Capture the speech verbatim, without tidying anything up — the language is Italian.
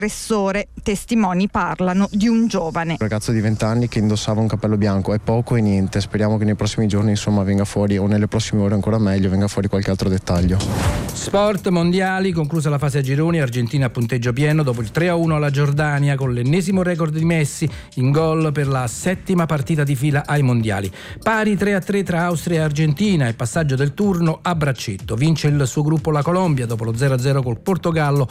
Aggressore, testimoni parlano di un giovane. Un ragazzo di venti anni che indossava un cappello bianco, è poco e niente. Speriamo che nei prossimi giorni insomma venga fuori, o nelle prossime ore ancora meglio, venga fuori qualche altro dettaglio. Sport mondiali, conclusa la fase a gironi, Argentina a punteggio pieno dopo il tre a uno alla Giordania, con l'ennesimo record di Messi in gol per la settima partita di fila ai mondiali. Pari tre a tre tra Austria e Argentina e passaggio del turno a braccetto. Vince il suo gruppo la Colombia dopo lo zero a zero col Portogallo